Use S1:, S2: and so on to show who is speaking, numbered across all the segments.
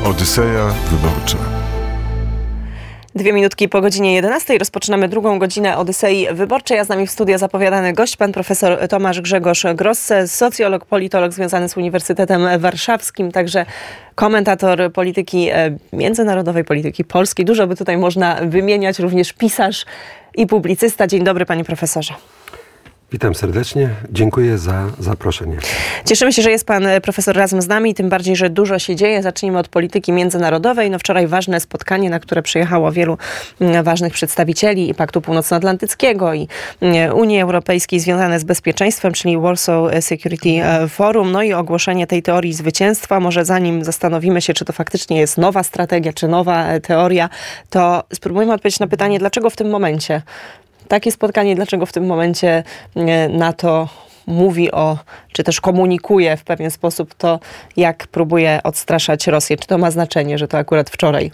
S1: Odyseja Wyborcza.
S2: 2 minutki po godzinie 11 rozpoczynamy drugą godzinę Odysei Wyborczej, a z nami w studio zapowiadany gość, pan profesor Tomasz Grzegorz Grosse, socjolog, politolog związany z Uniwersytetem Warszawskim, także komentator polityki międzynarodowej, polityki polskiej. Dużo by tutaj można wymieniać, również pisarz i publicysta. Dzień dobry, panie profesorze.
S3: Witam serdecznie. Dziękuję za zaproszenie.
S2: Cieszymy się, że jest pan profesor razem z nami, tym bardziej, że dużo się dzieje. Zacznijmy od polityki międzynarodowej. Wczoraj ważne spotkanie, na które przyjechało wielu ważnych przedstawicieli i Paktu Północnoatlantyckiego i Unii Europejskiej związane z bezpieczeństwem, czyli Warsaw Security Forum. No i ogłoszenie tej teorii zwycięstwa. Może zanim zastanowimy się, czy to faktycznie jest nowa strategia, czy nowa teoria, to spróbujmy odpowiedzieć na pytanie, dlaczego w tym momencie takie spotkanie, dlaczego w tym momencie NATO mówi czy też komunikuje w pewien sposób to, jak próbuje odstraszać Rosję. Czy to ma znaczenie, że to akurat wczoraj?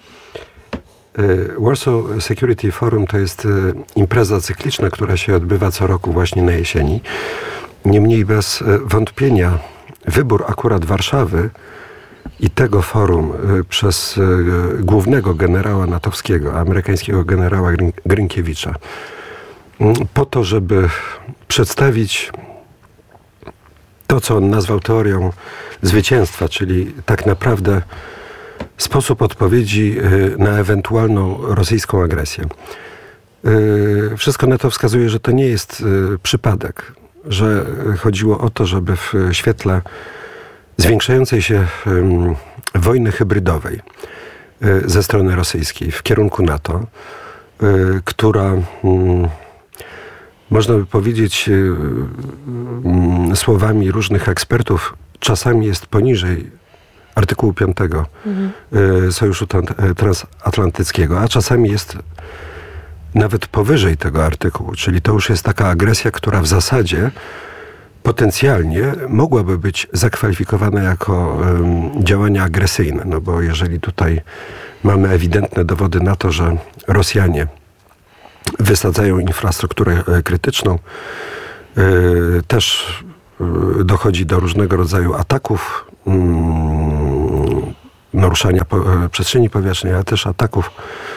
S3: Warsaw Security Forum to jest impreza cykliczna, która się odbywa co roku właśnie na jesieni. Niemniej bez wątpienia wybór akurat Warszawy i tego forum przez głównego generała natowskiego, amerykańskiego generała Grynkiewicza, po to, żeby przedstawić to, co on nazwał teorią zwycięstwa, czyli tak naprawdę sposób odpowiedzi na ewentualną rosyjską agresję. Wszystko na to wskazuje, że to nie jest przypadek, że chodziło o to, żeby w świetle zwiększającej się wojny hybrydowej ze strony rosyjskiej w kierunku NATO, która można by powiedzieć słowami różnych ekspertów, czasami jest poniżej artykułu 5 Sojuszu Transatlantyckiego, a czasami jest nawet powyżej tego artykułu, czyli to już jest taka agresja, która w zasadzie potencjalnie mogłaby być zakwalifikowana jako działania agresyjne, no bo jeżeli tutaj mamy ewidentne dowody na to, że Rosjanie wysadzają infrastrukturę krytyczną, też dochodzi do różnego rodzaju ataków, naruszania przestrzeni powietrznej, ale też ataków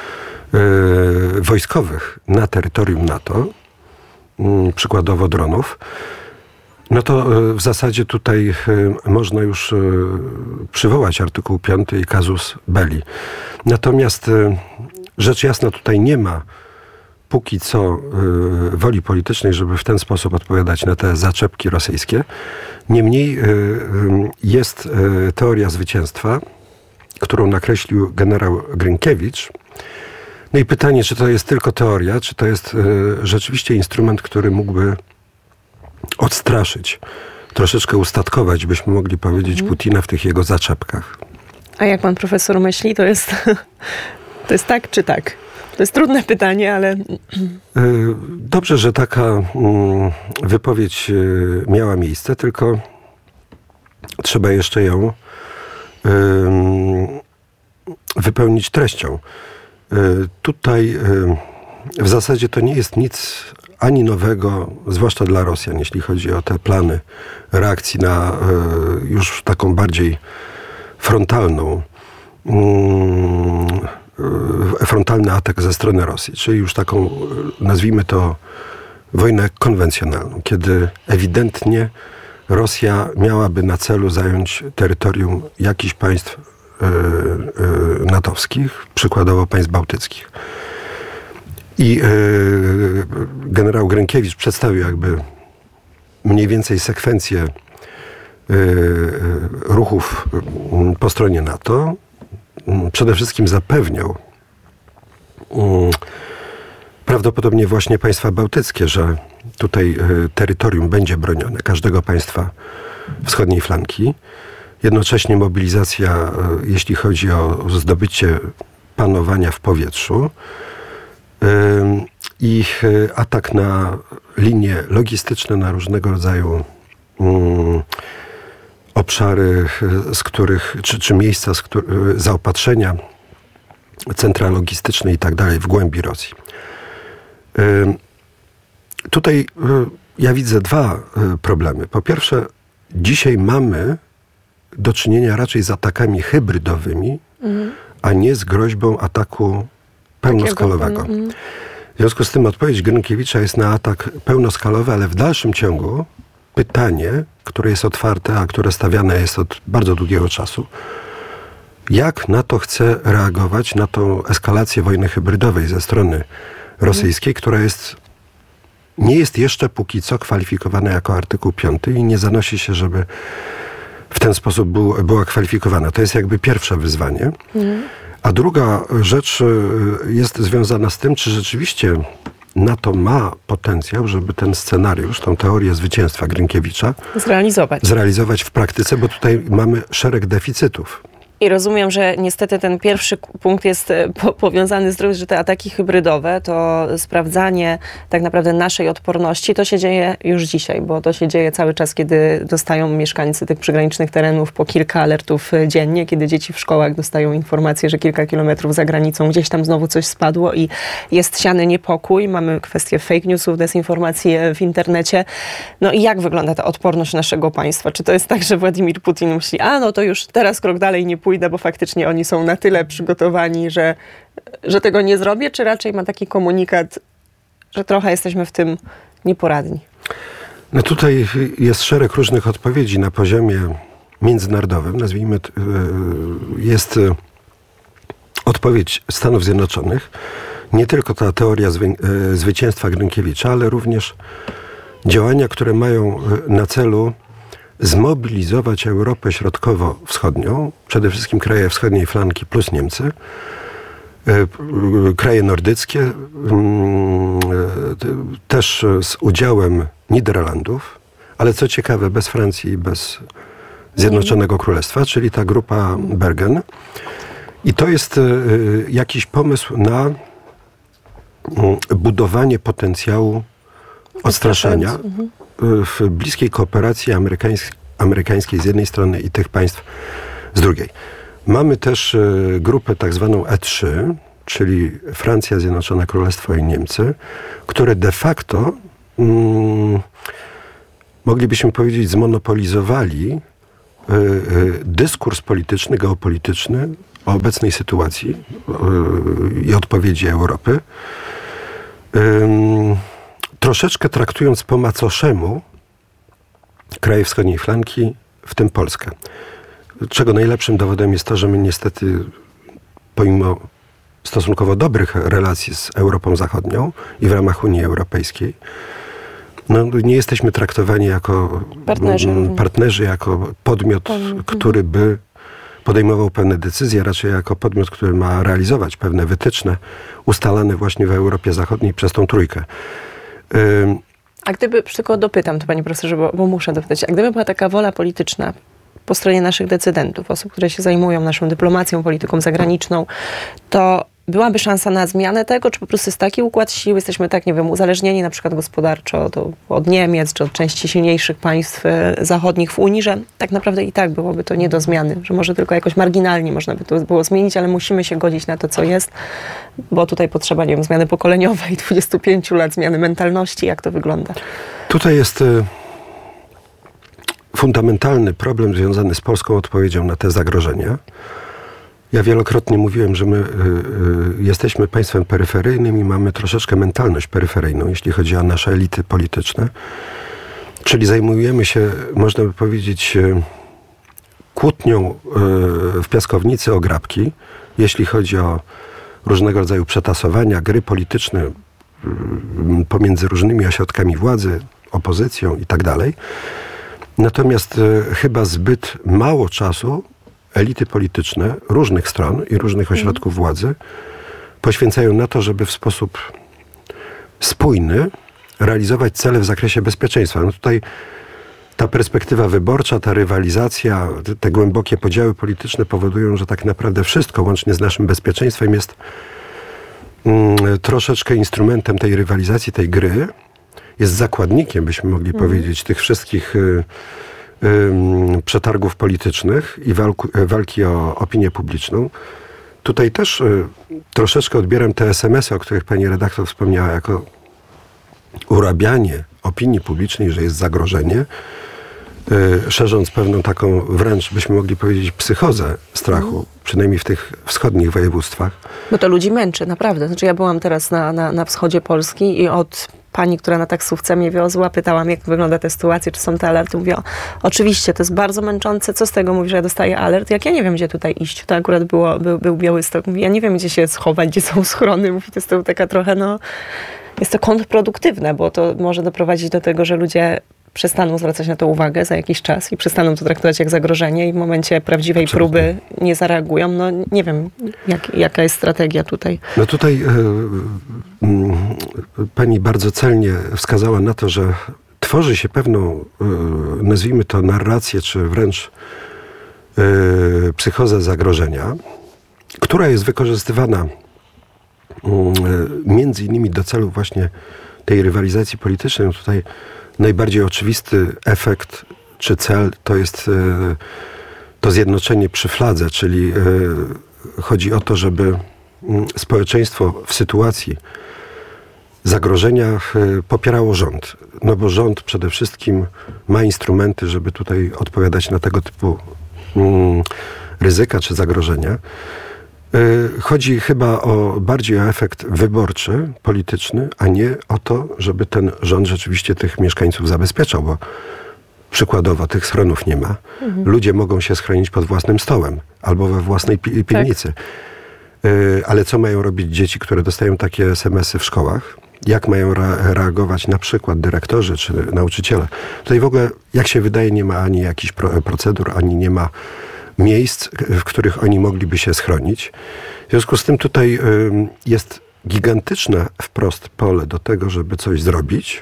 S3: wojskowych na terytorium NATO, przykładowo dronów, no to w zasadzie tutaj można już przywołać artykuł 5 i casus belli. Natomiast rzecz jasna tutaj nie ma póki co woli politycznej, żeby w ten sposób odpowiadać na te zaczepki rosyjskie. Niemniej jest teoria zwycięstwa, którą nakreślił generał Grynkiewicz. No i pytanie, czy to jest tylko teoria, czy to jest rzeczywiście instrument, który mógłby odstraszyć, troszeczkę ustatkować, byśmy mogli powiedzieć, Putina w tych jego zaczepkach.
S2: A jak pan profesor myśli, to jest tak czy tak? To jest trudne pytanie, ale...
S3: Dobrze, że taka wypowiedź miała miejsce, tylko trzeba jeszcze ją wypełnić treścią. Tutaj w zasadzie to nie jest nic ani nowego, zwłaszcza dla Rosjan, jeśli chodzi o te plany reakcji na już taką bardziej frontalny atak ze strony Rosji, czyli już taką, nazwijmy to, wojnę konwencjonalną, kiedy ewidentnie Rosja miałaby na celu zająć terytorium jakichś państw natowskich, przykładowo państw bałtyckich. I generał Grynkiewicz przedstawił jakby mniej więcej sekwencję ruchów po stronie NATO. Przede wszystkim zapewniał prawdopodobnie właśnie państwa bałtyckie, że tutaj terytorium będzie bronione, każdego państwa wschodniej flanki. Jednocześnie mobilizacja, jeśli chodzi o zdobycie panowania w powietrzu i atak na linie logistyczne, na różnego rodzaju obszary, z których, czy miejsca, zaopatrzenia, centra logistyczne i tak dalej w głębi Rosji. Tutaj ja widzę dwa problemy. Po pierwsze, dzisiaj mamy do czynienia raczej z atakami hybrydowymi, a nie z groźbą ataku pełnoskalowego. W związku z tym odpowiedź Grynkiewicza jest na atak pełnoskalowy, ale w dalszym ciągu pytanie, które jest otwarte, a które stawiane jest od bardzo długiego czasu, jak NATO chce reagować na tą eskalację wojny hybrydowej ze strony rosyjskiej, która nie jest jeszcze póki co kwalifikowana jako artykuł 5 i nie zanosi się, żeby w ten sposób była kwalifikowana. To jest jakby pierwsze wyzwanie. A druga rzecz jest związana z tym, czy rzeczywiście NATO ma potencjał, żeby ten scenariusz, tą teorię zwycięstwa Grynkiewicza zrealizować w praktyce, bo tutaj mamy szereg deficytów.
S2: I rozumiem, że niestety ten pierwszy punkt jest powiązany z drugim, że te ataki hybrydowe, to sprawdzanie tak naprawdę naszej odporności, to się dzieje już dzisiaj, bo to się dzieje cały czas, kiedy dostają mieszkańcy tych przygranicznych terenów po kilka alertów dziennie, kiedy dzieci w szkołach dostają informację, że kilka kilometrów za granicą gdzieś tam znowu coś spadło i jest siany niepokój. Mamy kwestię fake newsów, dezinformacji w internecie. No i jak wygląda ta odporność naszego państwa? Czy to jest tak, że Władimir Putin myśli, no to już teraz krok dalej nie pójdę, bo faktycznie oni są na tyle przygotowani, że tego nie zrobię, czy raczej ma taki komunikat, że trochę jesteśmy w tym nieporadni?
S3: No tutaj jest szereg różnych odpowiedzi na poziomie międzynarodowym. Nazwijmy, jest odpowiedź Stanów Zjednoczonych. Nie tylko ta teoria zwycięstwa Grynkiewicza, ale również działania, które mają na celu zmobilizować Europę Środkowo-Wschodnią, przede wszystkim kraje wschodniej flanki plus Niemcy, kraje nordyckie, też z udziałem Niderlandów, ale co ciekawe bez Francji i bez Zjednoczonego Królestwa, czyli ta grupa Bergen. I to jest jakiś pomysł na budowanie potencjału odstraszania w bliskiej kooperacji amerykańskiej z jednej strony i tych państw z drugiej. Mamy też grupę tak zwaną E3, czyli Francja, Zjednoczone Królestwo i Niemcy, które de facto moglibyśmy powiedzieć zmonopolizowali dyskurs polityczny, geopolityczny o obecnej sytuacji i odpowiedzi Europy. Troszeczkę traktując po macoszemu kraje wschodniej flanki, w tym Polskę. Czego najlepszym dowodem jest to, że my niestety, pomimo stosunkowo dobrych relacji z Europą Zachodnią i w ramach Unii Europejskiej, nie jesteśmy traktowani jako partnerzy, jako podmiot, który by podejmował pewne decyzje, raczej jako podmiot, który ma realizować pewne wytyczne ustalane właśnie w Europie Zachodniej przez tą trójkę.
S2: A gdyby, tylko dopytam to, panie profesorze, bo muszę dopytać, a gdyby była taka wola polityczna po stronie naszych decydentów, osób, które się zajmują naszą dyplomacją, polityką zagraniczną, to byłaby szansa na zmianę tego, czy po prostu jest taki układ sił, jesteśmy tak, nie wiem, uzależnieni na przykład gospodarczo od Niemiec, czy od części silniejszych państw zachodnich w Unii, że tak naprawdę i tak byłoby to nie do zmiany, że może tylko jakoś marginalnie można by to było zmienić, ale musimy się godzić na to, co jest, bo tutaj potrzeba, nie wiem, zmiany pokoleniowej, 25 lat zmiany mentalności, jak to wygląda?
S3: Tutaj jest fundamentalny problem związany z polską odpowiedzią na te zagrożenia. Ja wielokrotnie mówiłem, że my jesteśmy państwem peryferyjnym i mamy troszeczkę mentalność peryferyjną, jeśli chodzi o nasze elity polityczne. Czyli zajmujemy się, można by powiedzieć, kłótnią w piaskownicy o grabki, jeśli chodzi o różnego rodzaju przetasowania, gry polityczne pomiędzy różnymi ośrodkami władzy, opozycją i tak dalej. Natomiast chyba zbyt mało czasu elity polityczne różnych stron i różnych ośrodków władzy poświęcają na to, żeby w sposób spójny realizować cele w zakresie bezpieczeństwa. No tutaj ta perspektywa wyborcza, ta rywalizacja, te głębokie podziały polityczne powodują, że tak naprawdę wszystko, łącznie z naszym bezpieczeństwem, jest troszeczkę instrumentem tej rywalizacji, tej gry. Jest zakładnikiem, byśmy mogli powiedzieć, tych wszystkich przetargów politycznych i walki o opinię publiczną. Tutaj też troszeczkę odbieram te SMS-y, o których pani redaktor wspomniała, jako urabianie opinii publicznej, że jest zagrożenie, szerząc pewną taką wręcz, byśmy mogli powiedzieć, psychozę strachu, przynajmniej w tych wschodnich województwach.
S2: Bo to ludzi męczy, naprawdę. Znaczy ja byłam teraz na wschodzie Polski i od pani, która na taksówce mnie wiozła, pytałam, jak wygląda ta sytuacja, czy są te alerty. Mówiła, oczywiście, to jest bardzo męczące. Co z tego? Mówi, że ja dostaję alert. Jak ja nie wiem, gdzie tutaj iść. To akurat był Białystok. Mówi, ja nie wiem, gdzie się schować, gdzie są schrony. Mówi, to jest to taka trochę, jest to kontrproduktywne, bo to może doprowadzić do tego, że ludzie przestaną zwracać na to uwagę za jakiś czas i przestaną to traktować jak zagrożenie i w momencie prawdziwej próby nie zareagują. Nie wiem, jaka jest strategia tutaj.
S3: No tutaj pani bardzo celnie wskazała na to, że tworzy się pewną, nazwijmy to narrację, czy wręcz psychozę zagrożenia, która jest wykorzystywana między innymi do celów właśnie tej rywalizacji politycznej. Tutaj najbardziej oczywisty efekt czy cel to jest to zjednoczenie przy fladze, czyli chodzi o to, żeby społeczeństwo w sytuacji zagrożenia popierało rząd. No bo rząd przede wszystkim ma instrumenty, żeby tutaj odpowiadać na tego typu ryzyka czy zagrożenia. Chodzi chyba bardziej o efekt wyborczy, polityczny, a nie o to, żeby ten rząd rzeczywiście tych mieszkańców zabezpieczał, bo przykładowo tych schronów nie ma. Ludzie mogą się schronić pod własnym stołem albo we własnej piwnicy. Tak. Ale co mają robić dzieci, które dostają takie SMS-y w szkołach? Jak mają reagować na przykład dyrektorzy czy nauczyciele? Tutaj w ogóle, jak się wydaje, nie ma ani jakichś procedur, ani nie ma miejsc, w których oni mogliby się schronić. W związku z tym tutaj jest gigantyczne wprost pole do tego, żeby coś zrobić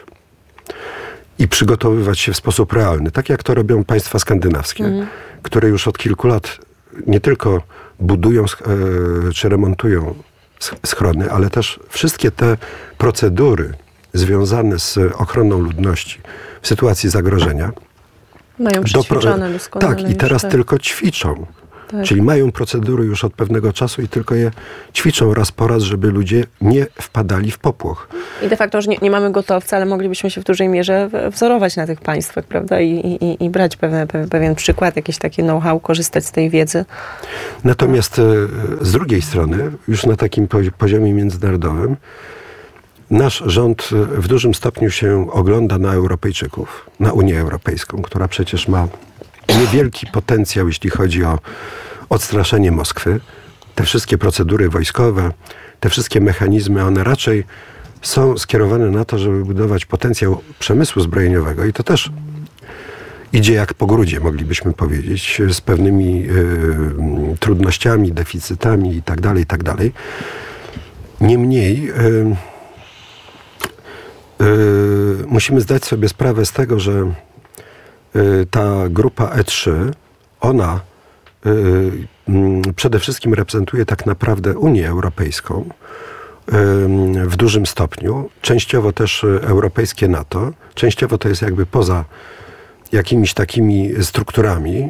S3: i przygotowywać się w sposób realny. Tak jak to robią państwa skandynawskie, które już od kilku lat nie tylko budują czy remontują schrony, ale też wszystkie te procedury związane z ochroną ludności w sytuacji zagrożenia
S2: mają przećwiczone doskonale.
S3: Tak, i teraz tylko ćwiczą. Tak. Czyli mają procedury już od pewnego czasu i tylko je ćwiczą raz po raz, żeby ludzie nie wpadali w popłoch.
S2: I de facto już nie mamy gotowca, ale moglibyśmy się w dużej mierze wzorować na tych państwach, prawda? I brać pewien przykład, jakieś takie know-how, korzystać z tej wiedzy.
S3: Natomiast z drugiej strony, już na takim poziomie międzynarodowym, nasz rząd w dużym stopniu się ogląda na Europejczyków, na Unię Europejską, która przecież ma niewielki potencjał, jeśli chodzi o odstraszenie Moskwy. Te wszystkie procedury wojskowe, te wszystkie mechanizmy, one raczej są skierowane na to, żeby budować potencjał przemysłu zbrojeniowego i to też idzie jak po grudzie, moglibyśmy powiedzieć, z pewnymi trudnościami, deficytami i tak dalej. Niemniej musimy zdać sobie sprawę z tego, że ta grupa E3, ona przede wszystkim reprezentuje tak naprawdę Unię Europejską w dużym stopniu, częściowo też europejskie NATO, częściowo to jest jakby poza jakimiś takimi strukturami.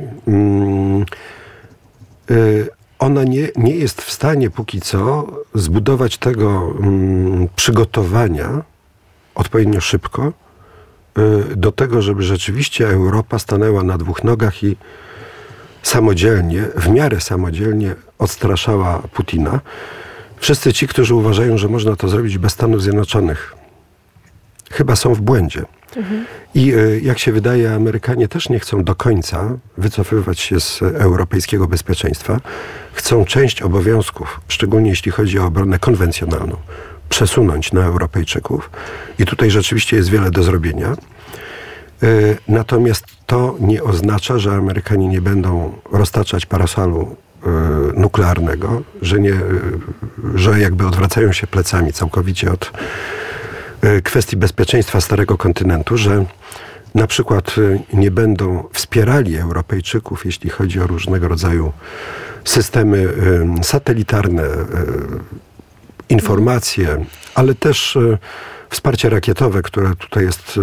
S3: Ona nie jest w stanie póki co zbudować tego przygotowania odpowiednio szybko do tego, żeby rzeczywiście Europa stanęła na dwóch nogach i samodzielnie, w miarę samodzielnie odstraszała Putina. Wszyscy ci, którzy uważają, że można to zrobić bez Stanów Zjednoczonych, chyba są w błędzie. I jak się wydaje, Amerykanie też nie chcą do końca wycofywać się z europejskiego bezpieczeństwa. Chcą część obowiązków, szczególnie jeśli chodzi o obronę konwencjonalną, przesunąć na Europejczyków. I tutaj rzeczywiście jest wiele do zrobienia. Natomiast to nie oznacza, że Amerykanie nie będą roztaczać parasolu nuklearnego, że jakby odwracają się plecami całkowicie od kwestii bezpieczeństwa Starego Kontynentu, że na przykład nie będą wspierali Europejczyków, jeśli chodzi o różnego rodzaju systemy satelitarne, informacje, ale też wsparcie rakietowe, które tutaj jest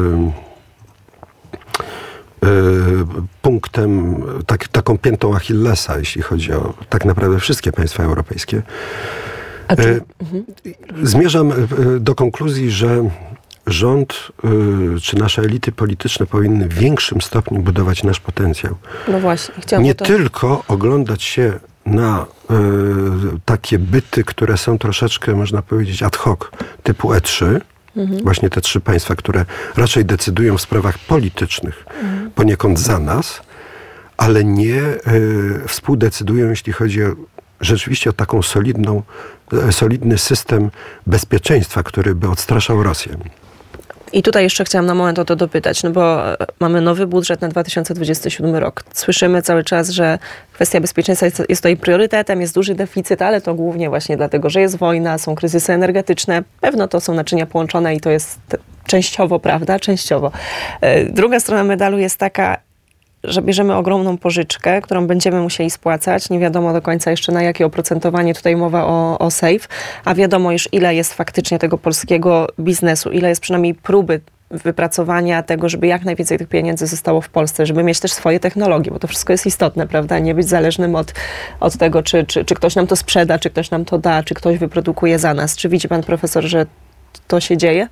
S3: punktem, taką piętą Achillesa, jeśli chodzi o tak naprawdę wszystkie państwa europejskie. Zmierzam do konkluzji, że rząd czy nasze elity polityczne powinny w większym stopniu budować nasz potencjał.
S2: No właśnie. Chciałam
S3: Nie tylko oglądać się na takie byty, które są troszeczkę, można powiedzieć, ad hoc, typu E3, właśnie te 3 państwa, które raczej decydują w sprawach politycznych, poniekąd za nas, ale nie współdecydują, jeśli chodzi rzeczywiście o taką solidny system bezpieczeństwa, który by odstraszał Rosję.
S2: I tutaj jeszcze chciałam na moment o to dopytać, no bo mamy nowy budżet na 2027 rok. Słyszymy cały czas, że kwestia bezpieczeństwa jest tutaj priorytetem, jest duży deficyt, ale to głównie właśnie dlatego, że jest wojna, są kryzysy energetyczne. Pewno to są naczynia połączone i to jest częściowo prawda, częściowo. Druga strona medalu jest taka, że bierzemy ogromną pożyczkę, którą będziemy musieli spłacać. Nie wiadomo do końca jeszcze na jakie oprocentowanie. Tutaj mowa o SAFE, a wiadomo już ile jest faktycznie tego polskiego biznesu, ile jest przynajmniej próby wypracowania tego, żeby jak najwięcej tych pieniędzy zostało w Polsce, żeby mieć też swoje technologie, bo to wszystko jest istotne, prawda? Nie być zależnym od tego, czy ktoś nam to sprzeda, czy ktoś nam to da, czy ktoś wyprodukuje za nas. Czy widzi pan profesor, że to się dzieje?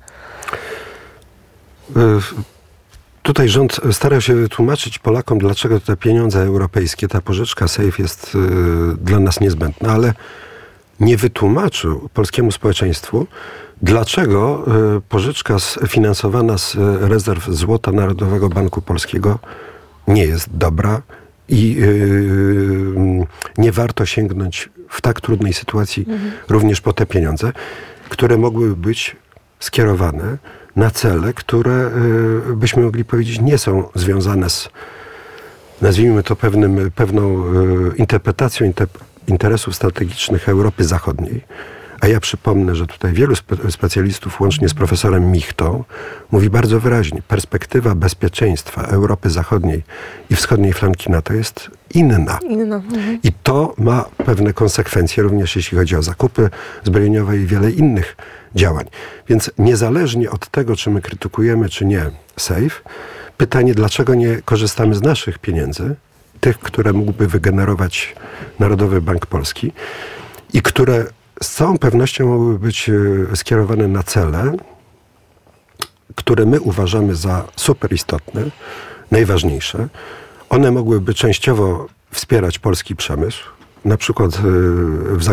S3: Tutaj rząd starał się wytłumaczyć Polakom, dlaczego te pieniądze europejskie, ta pożyczka SAFE jest dla nas niezbędna, ale nie wytłumaczył polskiemu społeczeństwu, dlaczego pożyczka finansowana z rezerw złota Narodowego Banku Polskiego nie jest dobra i nie warto sięgnąć w tak trudnej sytuacji również po te pieniądze, które mogłyby być skierowane na cele, które byśmy mogli powiedzieć nie są związane z, nazwijmy to, pewną interpretacją interesów strategicznych Europy Zachodniej. A ja przypomnę, że tutaj wielu specjalistów, łącznie z profesorem Michtą, mówi bardzo wyraźnie, perspektywa bezpieczeństwa Europy Zachodniej i wschodniej flanki NATO jest inna. I to ma pewne konsekwencje, również jeśli chodzi o zakupy zbrojeniowe i wiele innych działań. Więc niezależnie od tego, czy my krytykujemy, czy nie SAFE, pytanie, dlaczego nie korzystamy z naszych pieniędzy, tych, które mógłby wygenerować Narodowy Bank Polski i które z całą pewnością mogłyby być skierowane na cele, które my uważamy za super istotne, najważniejsze. One mogłyby częściowo wspierać polski przemysł, na przykład w